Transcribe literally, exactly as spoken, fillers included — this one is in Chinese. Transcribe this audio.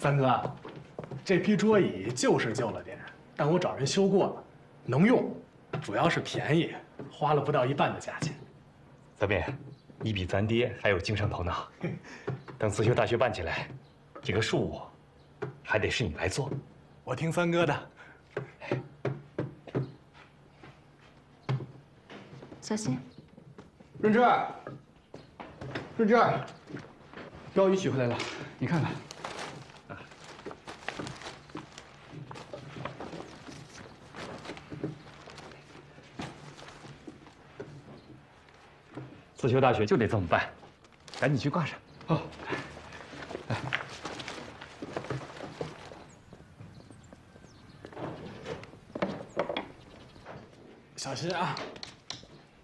三哥，这批桌椅就是旧了点，但我找人修过了，能用，主要是便宜，花了不到一半的价钱。 泽斌，你比咱爹还有经商头脑。等自修大学办起来，这个事务还得是你来做。 我听三哥的。 小心。 润之，润之，标语取回来了，你看看。 自修大学就得这么办，赶紧去挂上。 好，来， 小心啊！